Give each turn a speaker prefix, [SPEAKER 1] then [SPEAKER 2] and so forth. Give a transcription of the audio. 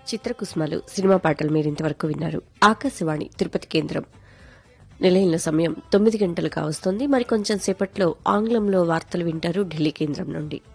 [SPEAKER 1] చిత్రకుసుమలు cinema పాటలు మీరింతవరకు విన్నారు. ఆకాశవాణి తిరుపతి కేంద్రం. నిలయంలో సమయం 9 గంటలు కావస్తోంది. మరి కొంచెం సేపట్లో ఆంగ్లంలో వార్తలు వింటారు ఢిల్లీ కేంద్రం నుండి.